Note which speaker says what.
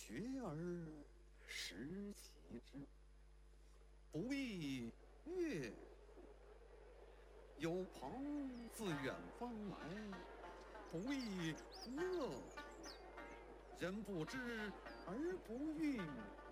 Speaker 1: 学而时习之，不亦乐乎？有朋自远方来，不亦乐乎？人不知而不愠。